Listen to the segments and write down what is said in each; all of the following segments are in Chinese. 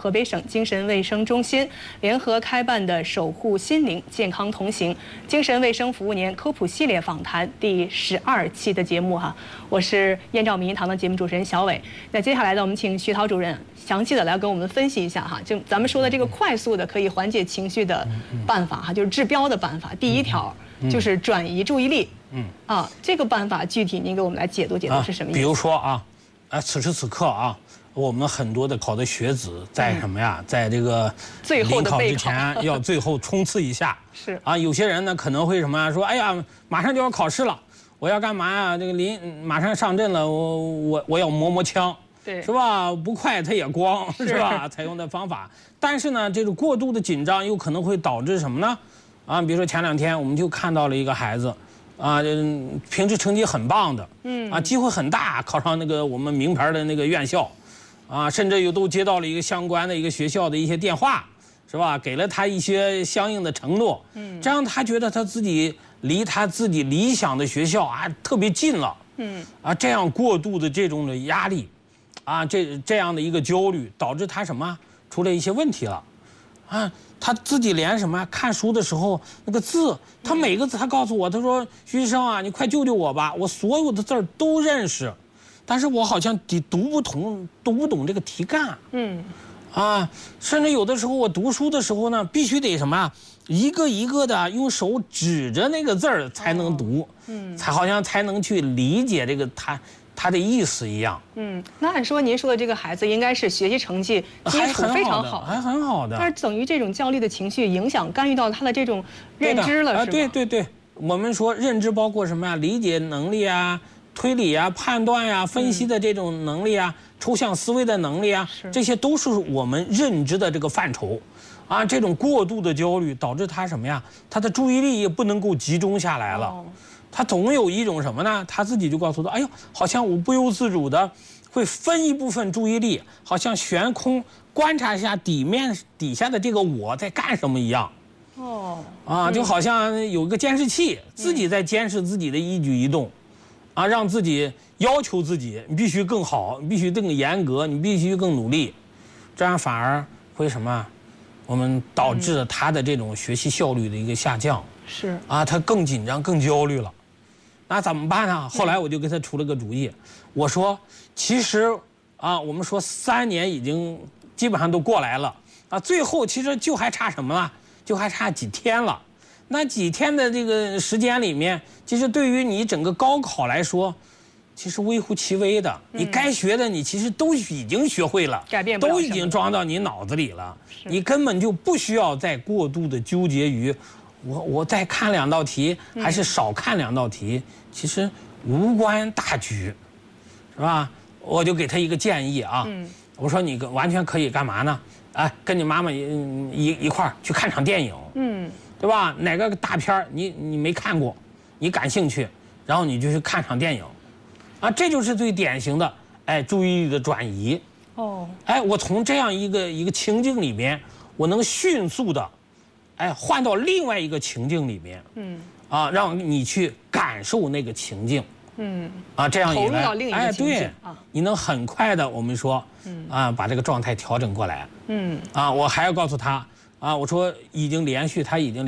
河北省精神卫生中心联合开办的“守护心灵，健康同行”精神卫生服务年科普系列访谈第12期的节目哈，我是燕赵民营堂的节目主持人小伟。那接下来呢，我们请徐涛主任详细的来跟我们分析一下哈，就咱们说的这个快速的可以缓解情绪的办法哈，就是治标的办法。第一条就是转移注意力。这个办法具体您给我们来解读解读是什么意思？ 比如说此时此刻我们很多的考的学子在什么呀？在这个最后的备考临考之前要最后冲刺一下。 是有些人呢可能会什么说，哎呀，马上就要考试了，我要干嘛呀？这个马上上阵了，我要磨枪， 对， 是吧？不快它也光，是吧？采用的方法，但是呢，这个过度的紧张有可能会导致什么呢？比如说前2天我们就看到了一个孩子。平时成绩很棒的，机会很大考上那个我们名牌的那个院校，甚至都接到了一个相关的一个学校的一些电话，是吧？给了他一些相应的承诺，这样他觉得他自己离他自己理想的学校特别近了，这样过度的这种的压力，这样的一个焦虑，导致他什么出了一些问题了，他自己连什么看书的时候那个字，他每个字他告诉我，他说徐医生你快救救我吧，我所有的字都认识，但是我好像读不懂这个题干，甚至有的时候我读书的时候呢，必须得什么一个一个的用手指着那个字才能读，好像才能去理解这个他的意思一样。 那按说您说的这个孩子应该是学习成绩基础非常好， 还很好的， 但是等于这种焦虑的情绪影响干预到他的这种认知了，是吧？ 对，我们说认知包括什么理解能力推理判断分析的这种能力抽象思维的能力这些都是我们认知的这个范畴。这种过度的焦虑导致他什么呀？他的注意力也不能够集中下来了。他总有一种什么呢？他自己就告诉他，哎呦，好像我不由自主的会分一部分注意力，好像悬空观察一下底下的这个我在干什么一样。就好像有个监视器，自己在监视自己的一举一动，让自己要求自己，你必须更好，你必须更严格，你必须更努力，这样反而会什么？我们导致了他的这种学习效率的一个下降。 是他更紧张、更焦虑了。那怎么办呢？后来我就给他出了个主意，我说，其实我们说3年已经基本上都过来了最后其实就还差什么了？就还差几天了。那几天的这个时间里面，其实对于你整个高考来说，其实微乎其微的。你该学的你其实都已经学会了， 改变不了都已经装到你脑子里了，你根本就不需要再过度的纠结于。我再看2道题，还是少看2道题，其实无关大局，是吧？我就给他一个建议我说你完全可以干嘛呢？跟你妈妈一块儿去看场电影，对吧？哪个大片你没看过，你感兴趣，然后你就去看场电影，这就是最典型的注意力的转移。我从这样一个情境里面，我能迅速的。换到另外一个情境里面，让你去感受那个情境，这样一来， 投入到另一个情境， 你能很快的，我们说，把这个状态调整过来，我还要告诉他，我说他已经连续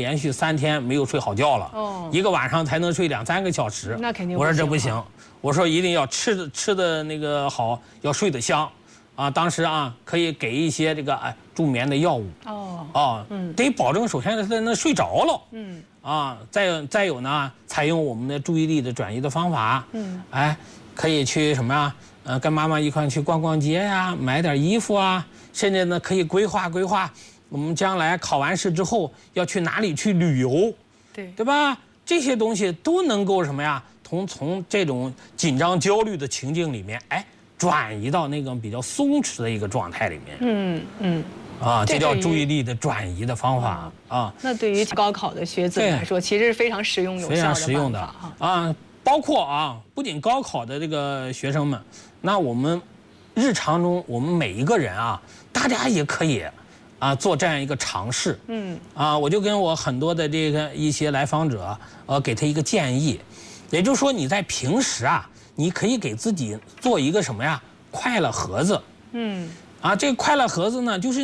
3天没有睡好觉了，一个晚上才能睡2、3个小时， 那肯定， 我说这不行，我说一定要吃的那个好，要睡得香。当时可以给一些这个助眠的药物得保证首先他睡着了，再有呢，采用我们的注意力的转移的方法，可以去什么呀？跟妈妈一块去逛逛街呀，买点衣服甚至呢可以规划我们将来考完试之后要去哪里去旅游，对吧？这些东西都能够什么呀？从这种紧张焦虑的情境里面，转移到那个比较松弛的一个状态里面。这叫注意力的转移的方法那对于高考的学子来说，其实是非常实用有效的办法包括不仅高考的这个学生们，那我们日常中我们每一个人大家也可以做这样一个尝试。我就跟我很多的这个一些来访者给他一个建议，也就是说你在平时你可以给自己做一个什么呀？快乐盒子。这个快乐盒子呢，就是